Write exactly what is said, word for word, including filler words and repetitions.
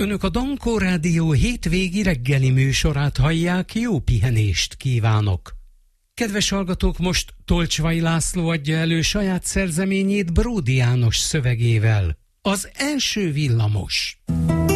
Önök a Dankó Rádió hétvégi reggeli műsorát hallják, jó pihenést kívánok! Kedves hallgatók, most Tolcsvai László adja elő saját szerzeményét Bródi János szövegével. Az első villamos.